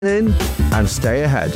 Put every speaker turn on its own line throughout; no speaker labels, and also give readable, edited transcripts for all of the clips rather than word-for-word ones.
in and stay ahead.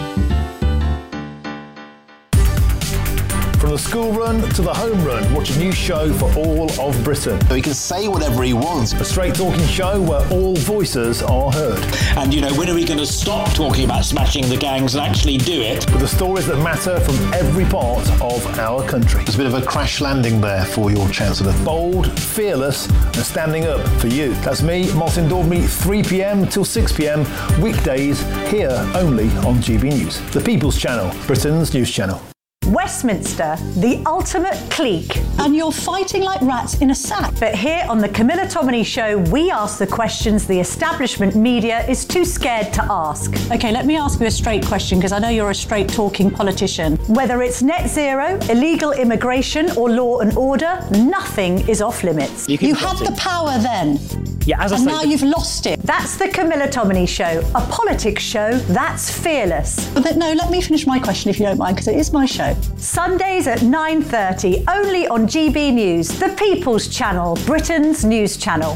From the school run to the home run, watch a new show for all of Britain.
So he can say whatever he wants.
A straight talking show where all voices are heard.
And, you know, when are we going to stop talking about smashing the gangs and actually do it?
With the stories that matter from every part of our country.
There's a bit of a crash landing there for your Chancellor.
Bold, fearless and standing up for you. That's me, Martin Daubney, 3pm till 6pm, weekdays, here only on GB News. The People's Channel, Britain's news channel.
Westminster, the ultimate clique.
And you're fighting like rats in a sack.
But here on the Camilla Tominey Show, we ask the questions the establishment media is too scared to ask.
OK, let me ask you a straight question, because I know you're a straight-talking politician.
Whether it's net zero, illegal immigration or law and order, nothing is off limits.
You had the power then.
Yeah, as I
and
say,
now you've lost it.
That's the Camilla Tominey Show, a politics show that's fearless.
But no, let me finish my question if you don't mind, because it is my show.
Sundays at 9:30, only on GB News, the People's Channel, Britain's news channel.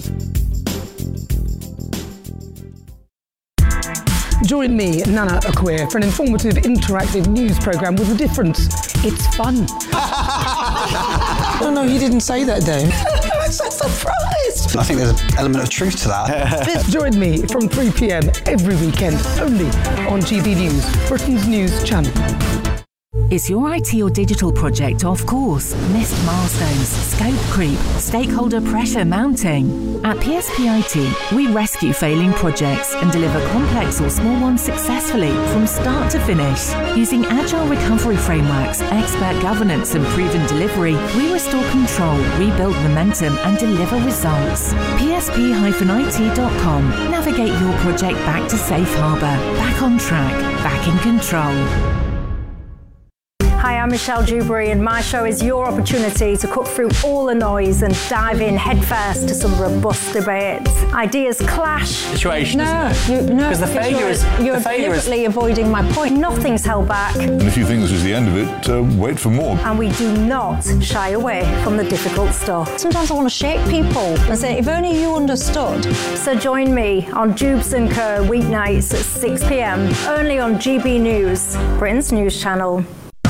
Join me, Nana Akweer, for an informative, interactive news programme with a difference. It's fun.
No, he didn't say that, Dave.
I'm so surprised.
I think there's an element of truth to that.
Join me from 3pm every weekend, only on GB News, Britain's news channel.
Is your IT or digital project off course? Missed milestones, scope creep, stakeholder pressure mounting? At PSP IT, we rescue failing projects and deliver complex or small ones successfully from start to finish. Using agile recovery frameworks, expert governance and proven delivery, we restore control, rebuild momentum and deliver results. PSP-IT.com. Navigate your project back to safe harbour, back on track, back in control.
Hi, I'm Michelle Dewberry and my show is your opportunity to cut through all the noise and dive in headfirst to some robust debates. Ideas clash.
Situation,
No,
because the failure is...
You're deliberately avoiding my point.
Nothing's held back.
And if you think this is the end of it, wait for more.
And we do not shy away from the difficult stuff.
Sometimes I want to shake people and say, if only you understood.
So join me on Jubes & Co. weeknights at 6pm, only on GB News, Britain's news channel.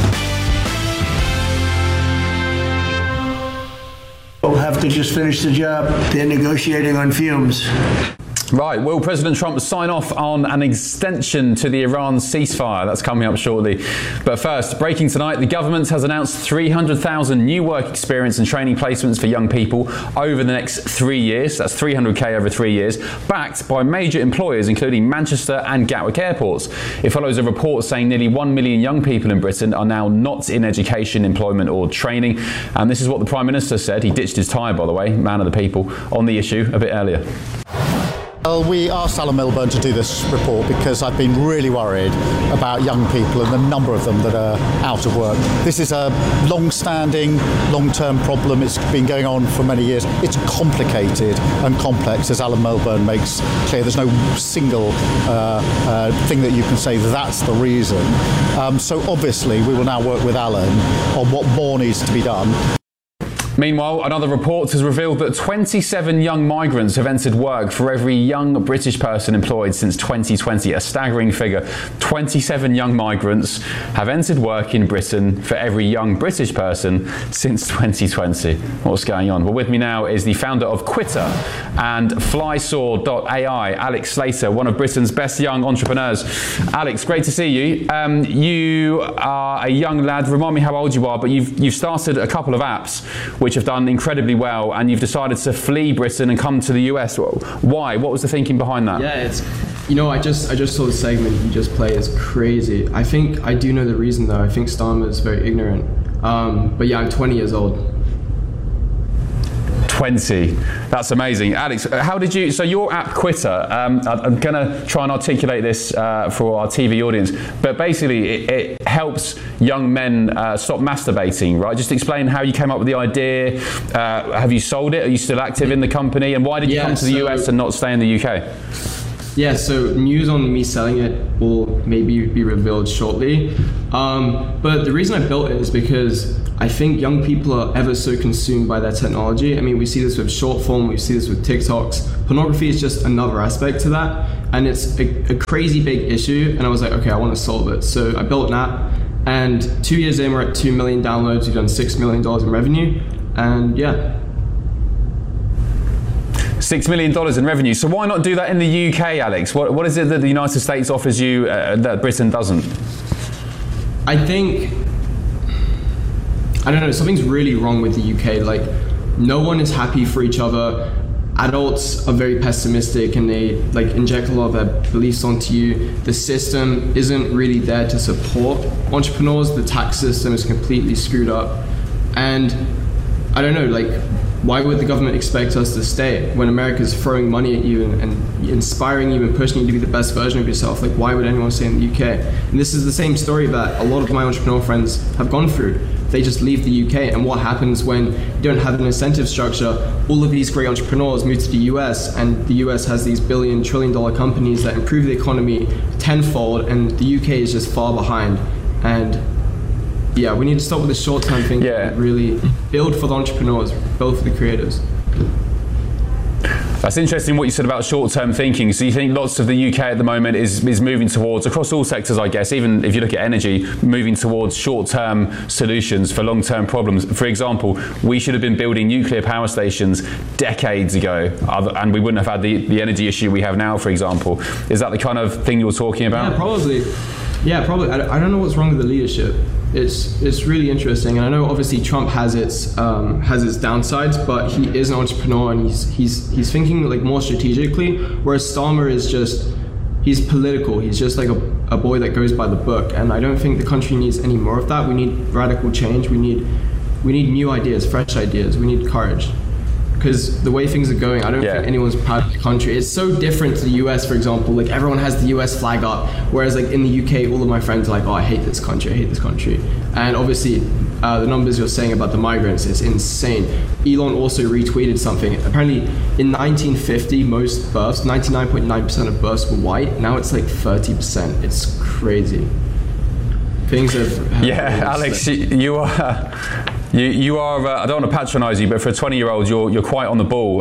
Have to just finish the job. They're negotiating on fumes.
Right, will President Trump sign off on an extension to the Iran ceasefire? That's coming up shortly. But first, breaking tonight, the government has announced 300,000 new work experience and training placements for young people over the next 3 years. That's 300k over 3 years, backed by major employers including Manchester and Gatwick airports. It follows a report saying nearly 1 million young people in Britain are now not in education, employment or training. And this is what the Prime Minister said. He ditched his tie, by the way, man of the people, on the issue a bit earlier.
Well, we asked Alan Milburn to do this report because I've been really worried about young people and the number of them that are out of work. This is a long-standing, long-term problem. It's been going on for many years. It's complicated and complex, as Alan Milburn makes clear. There's no single thing that you can say that's the reason. So obviously we will now work with Alan on what more needs to be done.
Meanwhile, another report has revealed that 27 young migrants have entered work for every young British person employed since 2020. A staggering figure. 27 young migrants have entered work in Britain for every young British person since 2020. What's going on? Well, with me now is the founder of Quitter and Flysaw.ai, Alex Slater, one of Britain's best young entrepreneurs. Alex, great to see you. You are a young lad. Remind me how old you are, but you've started a couple of apps which have done incredibly well, and you've decided to flee Britain and come to the US. Why? What was the thinking behind that?
Yeah, it's, you know, I just saw the segment you just play. It's crazy. I think I do know the reason though. I think Starmer is very ignorant. But yeah, I'm 20 years old.
20. That's amazing. Alex, how did you, so your app Quitter, I'm going to try and articulate this for our TV audience, but basically it helps young men stop masturbating, right? Just explain how you came up with the idea. Have you sold it? Are you still active in the company? And why did you come to the US and not stay in the UK?
Yeah, so news on me selling it will maybe be revealed shortly. But the reason I built it is because I think young people are ever so consumed by their technology. I mean, we see this with short form, we see this with TikToks. Pornography is just another aspect to that. and it's a crazy big issue, and I was like, okay, I want to solve it. So I built an app, and 2 years in, we're at 2 million downloads, we've done $6 million in revenue, and yeah.
$6 million in revenue. So why not do that in the UK, Alex? What is it that the United States offers you that Britain doesn't?
I think, I don't know, something's really wrong with the UK. Like, no one is happy for each other. Adults are very pessimistic and they like inject a lot of their beliefs onto you. The system isn't really there to support entrepreneurs. The tax system is completely screwed up. And I don't know, like, why would the government expect us to stay when America's throwing money at you and inspiring you and pushing you to be the best version of yourself? Like, why would anyone stay in the UK? And this is the same story that a lot of my entrepreneur friends have gone through. They just leave the UK, and what happens when you don't have an incentive structure? All of these great entrepreneurs move to the US, and the US has these billion, trillion-dollar companies that improve the economy tenfold, and the UK is just far behind. And yeah, we need to stop with the short-term thinking and really build for the entrepreneurs, build for the creators.
That's interesting what you said about short-term thinking. So you think lots of the UK at the moment is moving towards, across all sectors, I guess, even if you look at energy, moving towards short-term solutions for long-term problems. For example, we should have been building nuclear power stations decades ago, and we wouldn't have had the energy issue we have now, for example. Is that the kind of thing you're talking about?
Yeah, probably. Yeah, probably. I don't know what's wrong with the leadership. It's really interesting, and I know obviously Trump has its downsides, but he is an entrepreneur and he's thinking like more strategically, whereas Starmer is just, he's political. He's just like a boy that goes by the book, and I don't think the country needs any more of that. We need radical change. We need new ideas, fresh ideas. We need courage. Because the way things are going, I don't think anyone's proud of the country. It's so different to the US, for example. Like, everyone has the US flag up, whereas like in the UK, all of my friends are like, oh, I hate this country, I hate this country. And obviously, the numbers you're saying about the migrants is insane. Elon also retweeted something. Apparently, in 1950, most births, 99.9% of births were white. Now it's like 30%. It's crazy. Things have
Alex, you are. I don't want to patronise you, but for a 20-year-old, you're quite on the ball.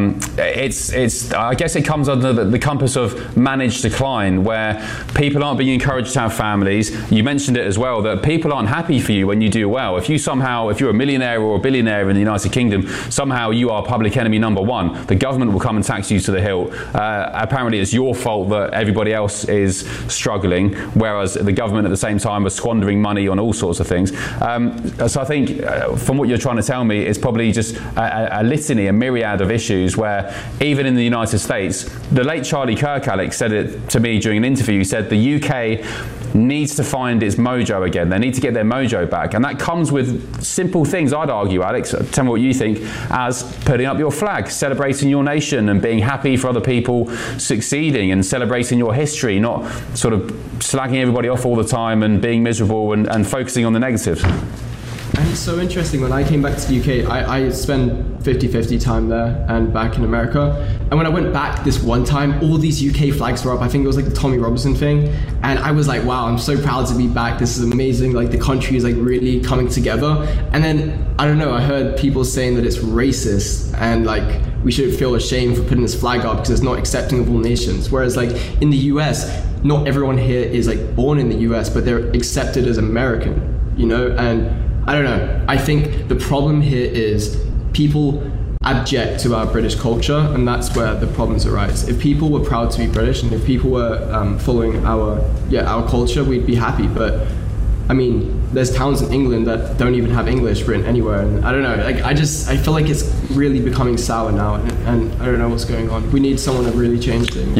It's. I guess it comes under the compass of managed decline, where people aren't being encouraged to have families. You mentioned it as well, that people aren't happy for you when you do well. If you're a millionaire or a billionaire in the United Kingdom, somehow you are public enemy number one. The government will come and tax you to the hilt. Apparently, it's your fault that everybody else is struggling, whereas the government at the same time are squandering money on all sorts of things. So I think, from what you're trying to tell me, it's probably just a litany, a myriad of issues where even in the United States, the late Charlie Kirk, Alex, said it to me during an interview. He said the UK needs to find its mojo again. They need to get their mojo back. And that comes with simple things, I'd argue, Alex, tell me what you think, as putting up your flag, celebrating your nation and being happy for other people succeeding and celebrating your history, not sort of slagging everybody off all the time and being miserable and focusing on the negatives.
And it's so interesting, when I came back to the UK, I spent 50-50 time there and back in America. And when I went back this one time, all these UK flags were up. I think it was like the Tommy Robinson thing. And I was like, wow, I'm so proud to be back. This is amazing. Like, the country is like really coming together. And then, I don't know, I heard people saying that it's racist and like we should feel ashamed for putting this flag up because it's not accepting of all nations. Whereas like in the US, not everyone here is like born in the US, but they're accepted as American, you know? And I don't know. I think the problem here is people abject to our British culture, and that's where the problems arise. If people were proud to be British, and if people were following our culture, we'd be happy. But I mean, there's towns in England that don't even have English written anywhere, and I don't know. Like, I feel like it's really becoming sour now, and I don't know what's going on. We need someone to really change things.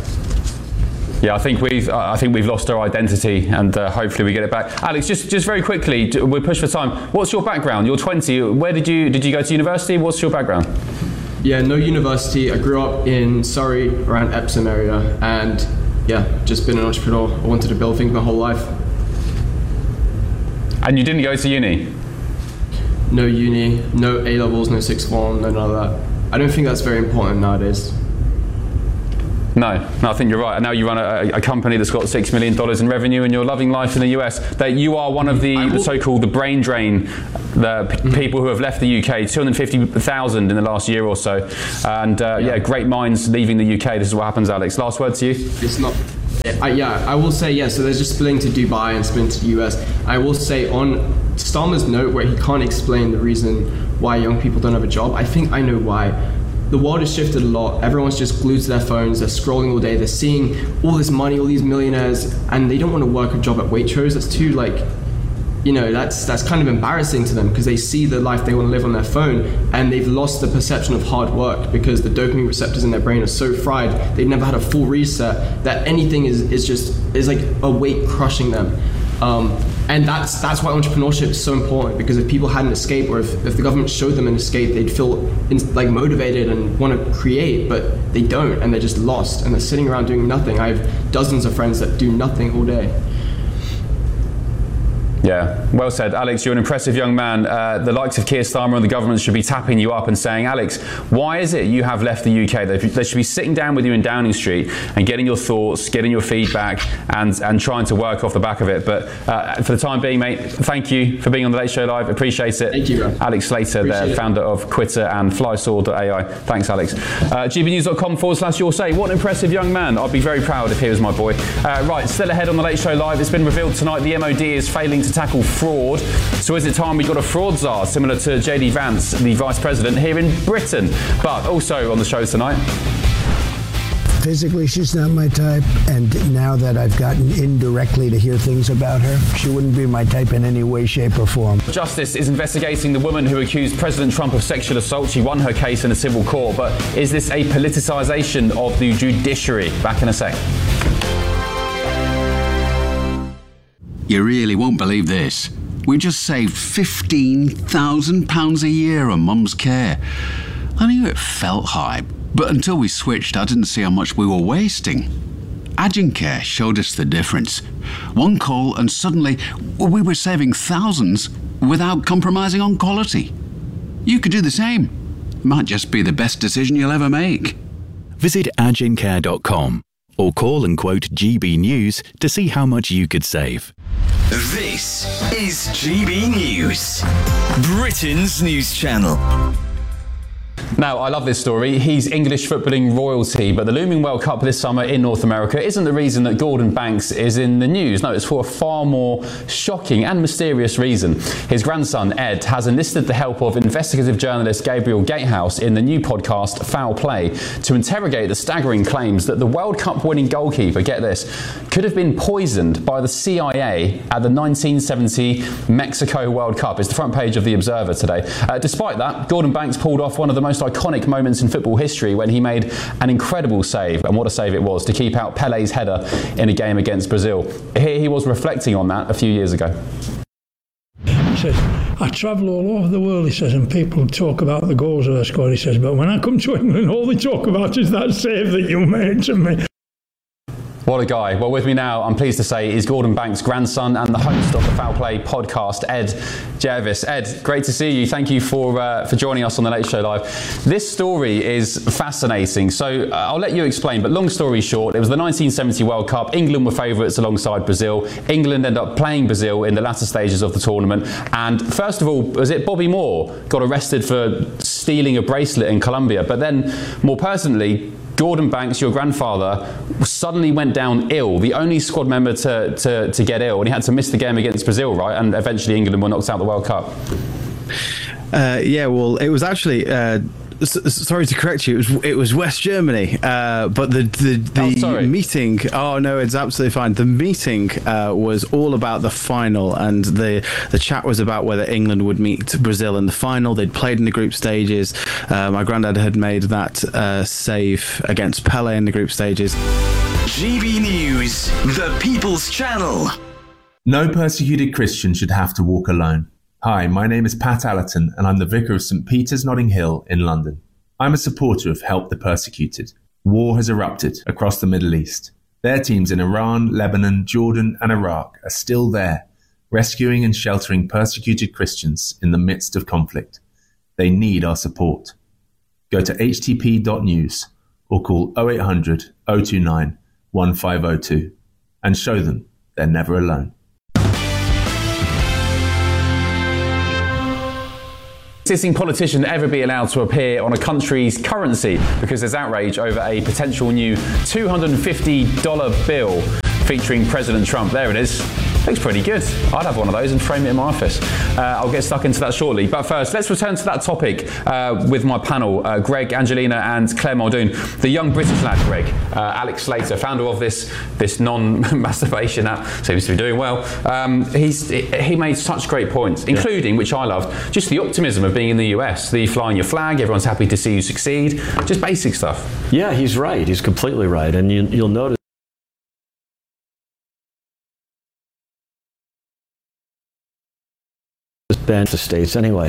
Yeah, I think we've lost our identity, and hopefully we get it back. Alex, just very quickly, we're pushed for time. What's your background? You're 20. Where did you go to university? What's your background?
Yeah, no university. I grew up in Surrey, around Epsom area, and yeah, just been an entrepreneur. I wanted to build things my whole life.
And you didn't go to uni?
No uni, no A-levels, no sixth form, no none of that. I don't think that's very important nowadays.
No, I think you're right. And now you run a company that's got $6 million in revenue, and you're loving life in the US. That you are one of the so-called the brain drain, people who have left the UK, 250,000 in the last year or so. And great minds leaving the UK. This is what happens, Alex. Last word to you.
It's not. I will say, so there's just splitting to Dubai and splitting to the US. I will say on Starmer's note where he can't explain the reason why young people don't have a job, I think I know why. The world has shifted a lot. Everyone's just glued to their phones. They're scrolling all day. They're seeing all this money, all these millionaires, and they don't want to work a job at Waitrose. That's too that's kind of embarrassing to them because they see the life they want to live on their phone, and they've lost the perception of hard work because the dopamine receptors in their brain are so fried. They've never had a full reset that anything is like a weight crushing them. And that's why entrepreneurship is so important, because if people had an escape, or if the government showed them an escape, they'd feel like motivated and want to create, but they don't, and they're just lost and they're sitting around doing nothing. I have dozens of friends that do nothing all day.
Yeah, well said. Alex, you're an impressive young man. The likes of Keir Starmer and the government should be tapping you up and saying, Alex, why is it you have left the UK? They should be sitting down with you in Downing Street and getting your thoughts, getting your feedback, and trying to work off the back of it. But for the time being, mate, thank you for being on the Late Show Live. Appreciate it.
Thank you, bro.
Alex Slater, the founder of Quitter and Flysaw.ai. Thanks, Alex. gbnews.com/your say. What an impressive young man. I'd be very proud if he was my boy. Right, still ahead on the Late Show Live. It's been revealed tonight the MOD is failing to tackle fraud. So is it time we got a fraud czar similar to JD Vance, the Vice President here in Britain? But also on the show tonight,
physically, she's not my type, and now that I've gotten indirectly to hear things about her, she wouldn't be my type in any way, shape, or form.
Justice is investigating the woman who accused President Trump of sexual assault. She won her case in a civil court, but is this a politicisation of the judiciary? Back in a sec.
You really won't believe this. We just saved £15,000 a year on Mum's care. I knew it felt high, but until we switched, I didn't see how much we were wasting. Agencare showed us the difference. One call and suddenly we were saving thousands without compromising on quality. You could do the same. Might just be the best decision you'll ever make.
Visit agencare.com or call and quote GB News to see how much you could save.
This is GB News, Britain's news channel.
Now, I love this story. He's English footballing royalty, but the looming World Cup this summer in North America isn't the reason that Gordon Banks is in the news. No, it's for a far more shocking and mysterious reason. His grandson, Ed, has enlisted the help of investigative journalist Gabriel Gatehouse in the new podcast Foul Play to interrogate the staggering claims that the World Cup winning goalkeeper, get this, could have been poisoned by the CIA at the 1970 Mexico World Cup. It's the front page of The Observer today. Despite that, Gordon Banks pulled off one of the most iconic moments in football history when he made an incredible save, and what a save it was, to keep out Pele's header in a game against Brazil. Here he was reflecting on that a few years ago.
He says, I travel all over the world, he says, and people talk about the goals that I scored, he says, but when I come to England, all they talk about is that save that you made to me.
What a guy. Well, with me now, I'm pleased to say, is Gordon Banks' grandson and the host of the Foul Play podcast, Ed Jervis. Ed, great to see you. Thank you for joining us on the Late Show Live. This story is fascinating, so I'll let you explain, but long story short, it was the 1970 World Cup. England were favourites alongside Brazil. England ended up playing Brazil in the latter stages of the tournament, and first of all, was it Bobby Moore got arrested for stealing a bracelet in Colombia, but then, more personally, Gordon Banks, your grandfather, suddenly went down ill, the only squad member to get ill, and he had to miss the game against Brazil, right? And eventually England were knocked out of the World Cup.
Yeah, well, it was actually... sorry to correct you. It was West Germany, but the meeting. Oh no, it's absolutely fine. The meeting was all about the final, and the chat was about whether England would meet Brazil in the final. They'd played in the group stages. My granddad had made that save against Pele in the group stages.
GB News, the People's Channel.
No persecuted Christian should have to walk alone. Hi, my name is Pat Allerton, and I'm the Vicar of St Peter's Notting Hill in London. I'm a supporter of Help the Persecuted. War has erupted across the Middle East. Their teams in Iran, Lebanon, Jordan and Iraq are still there, rescuing and sheltering persecuted Christians in the midst of conflict. They need our support. Go to htp.news or call 0800 029 1502 and show them they're never alone.
Existing politician ever be allowed to appear on a country's currency because there's outrage over a potential new $250 bill featuring President Trump. There it is. Looks pretty good. I'd have one of those and frame it in my office. I'll get stuck into that shortly. But first, let's return to that topic with my panel, Greg, Angelina and Claire Muldoon. The young British lad, Greg, Alex Slater, founder of this non-masturbation app, seems to be doing well. He made such great points, including, which I loved, just the optimism of being in the US, the flying your flag, everyone's happy to see you succeed, just basic stuff.
Yeah, he's right. He's completely right. And you'll notice bench the states anyway.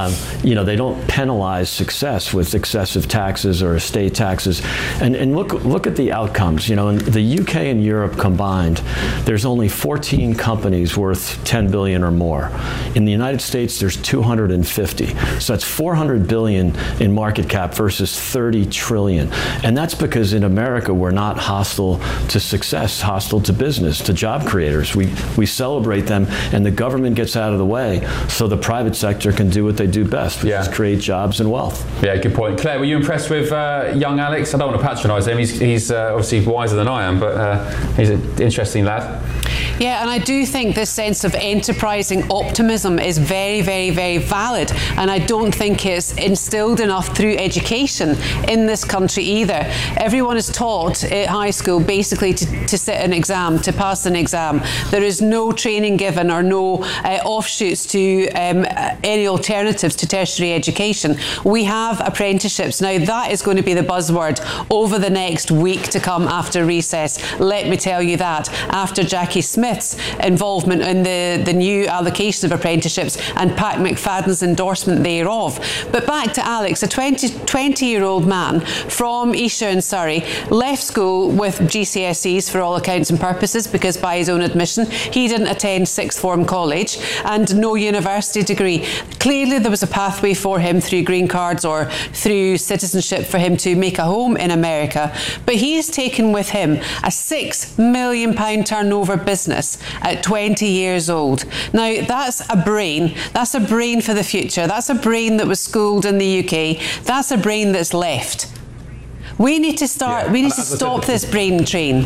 They don't penalize success with excessive taxes or estate taxes. And look at the outcomes. In the UK and Europe combined, there's only 14 companies worth 10 billion or more. In the United States, there's 250. So that's 400 billion in market cap versus 30 trillion. And that's because in America, we're not hostile to success, hostile to business, to job creators. We celebrate them, and the government gets out of the way so the private sector can do what they do best, which is create jobs and wealth.
Yeah, good point. Claire, were you impressed with young Alex? I don't want to patronise him. He's obviously wiser than I am, but he's an interesting lad.
Yeah, and I do think this sense of enterprising optimism is very, very, very valid. And I don't think it's instilled enough through education in this country either. Everyone is taught at high school basically to sit an exam, to pass an exam. There is no training given or no offshoots to any alternatives to tertiary education. We have apprenticeships. Now, that is going to be the buzzword over the next week to come after recess. Let me tell you that. After Jackie Smith's involvement in the new allocation of apprenticeships and Pat McFadden's endorsement thereof. But back to Alex, a 20-year-old man from Esher in Surrey, left school with GCSEs for all accounts and purposes because by his own admission he didn't attend sixth form college and no university degree. Clearly there was a pathway for him through green cards or through citizenship for him to make a home in America, but he has taken with him a £6 million turnover business at 20 years old. Now that's a brain for the future. That's a brain that was schooled in the UK. That's a brain that's left. We need to start, we need to stop this brain train.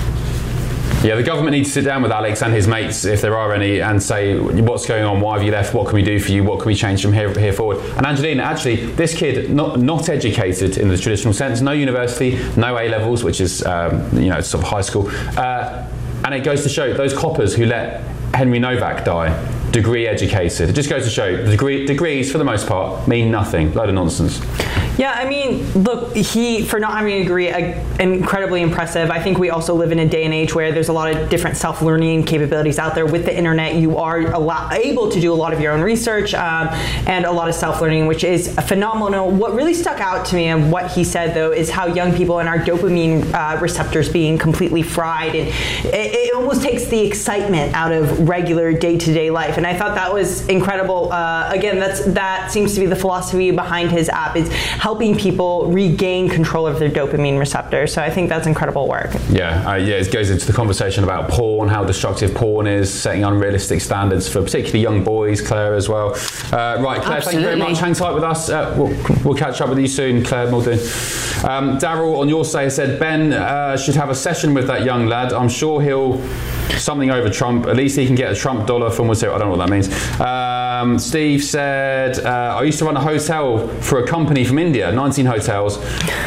Yeah, the government needs to sit down with Alex and his mates, if there are any, and say, what's going on, why have you left, what can we do for you, what can we change from here forward. And Angelina, actually, this kid, not educated in the traditional sense, no university, no A-levels, which is, sort of high school, and it goes to show those coppers who let Henry Novak die, degree educated. It just goes to show degrees, for the most part, mean nothing. Load of nonsense.
Yeah, I mean, look, for not having a degree, incredibly impressive. I think we also live in a day and age where there's a lot of different self-learning capabilities out there. With the internet, you are able to do a lot of your own research and a lot of self-learning, which is phenomenal. What really stuck out to me and what he said, though, is how young people and our dopamine receptors being completely fried. And it almost takes the excitement out of regular day-to-day life. And I thought that was incredible. Again, that seems to be the philosophy behind his app, is helping people regain control of their dopamine receptors. So I think that's incredible work.
Yeah, it goes into the conversation about porn, how destructive porn is, setting unrealistic standards for particularly young boys, Claire, as well. Right, Claire, thank you very much. Hang tight with us. We'll catch up with you soon, Claire Muldoon. Darryl, on your say, said Ben should have a session with that young lad. I'm sure he'll something over Trump. At least he can get a Trump dollar from what's here. I don't know what that means. Steve said, I used to run a hotel for a company from India, 19 hotels.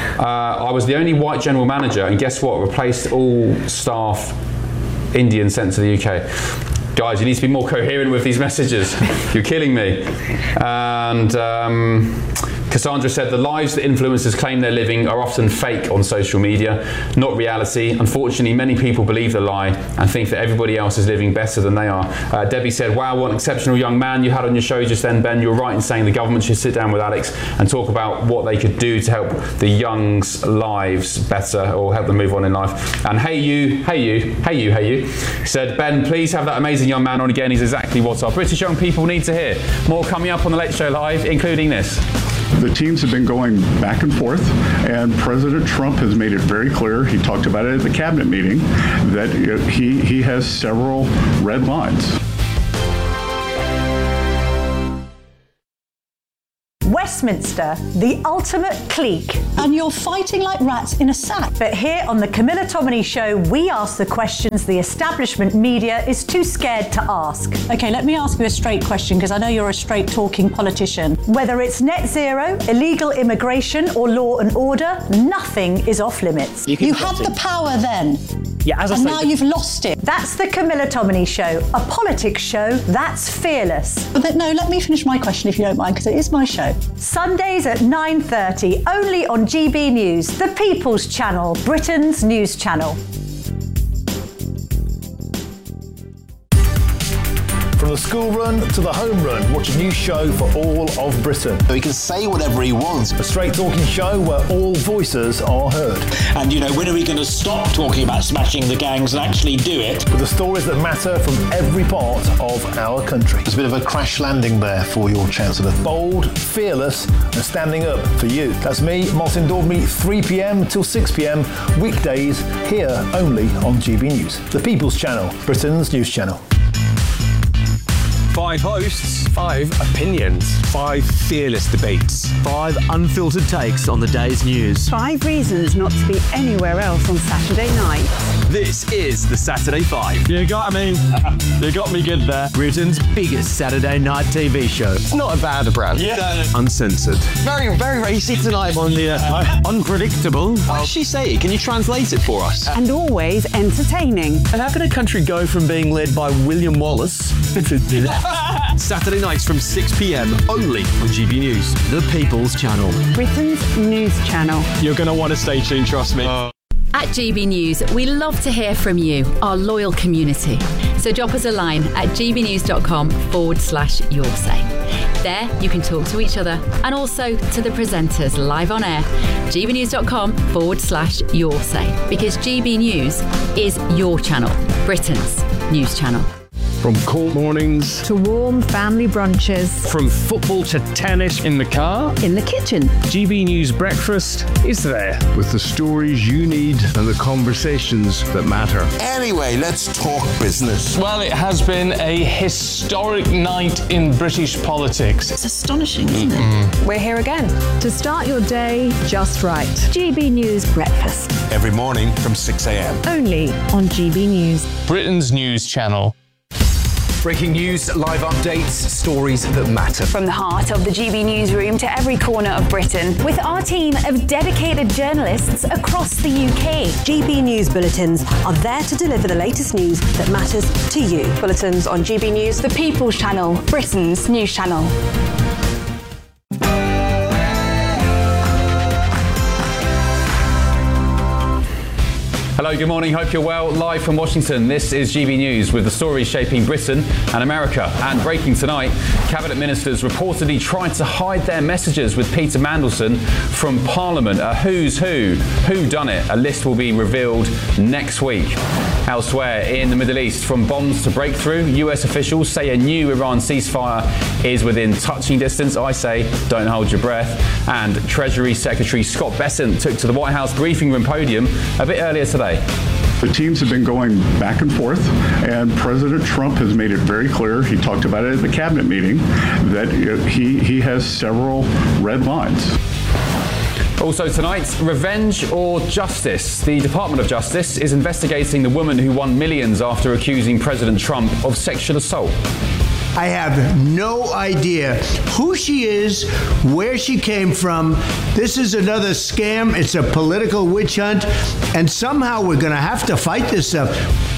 I was the only white general manager, and guess what? Replaced all staff Indian sent to the UK. Guys, you need to be more coherent with these messages. You're killing me. And Cassandra said the lives that influencers claim they're living are often fake on social media, not reality. Unfortunately, many people believe the lie and think that everybody else is living better than they are. Debbie said, wow, what an exceptional young man you had on your show just then, Ben. You're right in saying the government should sit down with Alex and talk about what they could do to help the young's lives better or help them move on in life. And hey you, said, Ben, please have that amazing young man on again. He's exactly what our British young people need to hear. More coming up on the Late Show Live, including this.
The teams have been going back and forth, and President Trump has made it very clear, he talked about it at the cabinet meeting, that he has several red lines.
Westminster, the ultimate clique. And you're fighting like rats in a sack. But here on the Camilla Tominey Show, we ask the questions the establishment media is too scared to ask. Okay, let me ask you a straight question, because I know you're a straight-talking politician. Whether it's net zero, illegal immigration, or law and order, nothing is off limits. You had the power then.
Yeah, as I
and
say,
now you've lost it. That's the Camilla Tominey Show, a politics show that's fearless. But no, let me finish my question if you don't mind, because it is my show. Sundays at 9:30, only on GB News, the People's Channel, Britain's news channel.
From the school run to the home run, watch a new show for all of Britain.
So he can say whatever he wants.
A straight talking show where all voices are heard.
And when are we going to stop talking about smashing the gangs and actually do it?
With the stories that matter from every part of our country.
There's a bit of a crash landing there for your Chancellor.
Bold, fearless, and standing up for you. That's me, Martin Daubney, 3 p.m. till 6 p.m. weekdays, here only on GB News. The People's Channel, Britain's news channel.
5 hosts, 5 opinions, 5 fearless debates, 5 unfiltered takes on the day's news.
5 reasons not to be anywhere else on Saturday night.
This is the Saturday 5. You got me good there. Britain's biggest Saturday night TV show. It's not a bad brand. Yeah. Uncensored.
Very, very racy tonight on the
unpredictable. What did she say? Can you translate it for us?
And always entertaining.
And how can a country go from being led by William Wallace
Saturday nights from 6 p.m. only on GB News, the People's Channel.
Britain's news channel.
You're going to want to stay tuned, trust me.
At GB News, we love to hear from you, our loyal community. So drop us a line at gbnews.com/yoursay. There you can talk to each other and also to the presenters live on air. gbnews.com/yoursay, because GB News is your channel, Britain's news channel.
From cold mornings
to warm family brunches.
From football to tennis in the car.
In the kitchen.
GB News Breakfast is there. With the stories you need and the conversations that matter.
Anyway, let's talk business.
Well, it has been a historic night in British politics.
It's astonishing, isn't it? We're here again to start your day just right. GB News Breakfast.
Every morning from 6 a.m.
Only on GB News.
Britain's news channel.
Breaking news, live updates, stories that matter.
From the heart of the GB newsroom to every corner of Britain, with our team of dedicated journalists across the UK.
GB News bulletins are there to deliver the latest news that matters to you.
Bulletins on GB News, the People's Channel, Britain's news channel.
Hello, good morning. Hope you're well. Live from Washington, this is GB News with the stories shaping Britain and America. And breaking tonight, Cabinet Ministers reportedly tried to hide their messages with Peter Mandelson from Parliament. A who's who done it? A list will be revealed next week. Elsewhere in the Middle East, from bombs to breakthrough, US officials say a new Iran ceasefire is within touching distance. I say, don't hold your breath. And Treasury Secretary Scott Bessent took to the White House briefing room podium a bit earlier today.
The teams have been going back and forth, and President Trump has made it very clear, he talked about it at the cabinet meeting, that he has several red lines.
Also tonight, revenge or justice? The Department of Justice is investigating the woman who won millions after accusing President Trump of sexual assault.
I have no idea who she is, where she came from. This is another scam. It's a political witch hunt. And somehow we're going to have to fight this stuff.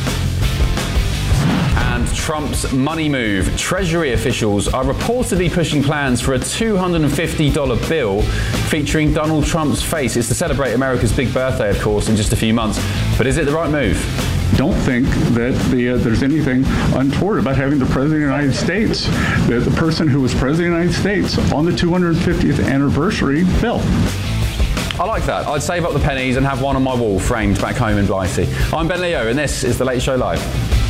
And Trump's money move. Treasury officials are reportedly pushing plans for a $250 bill featuring Donald Trump's face. It's to celebrate America's big birthday, of course, in just a few months. But is it the right move?
Don't think that there's anything untoward about having the President of the United States, the person who was President of the United States, on the 250th anniversary bill.
I like that. I'd save up the pennies and have one on my wall framed back home in Blighty. I'm Ben Leo, and this is The Late Show Live.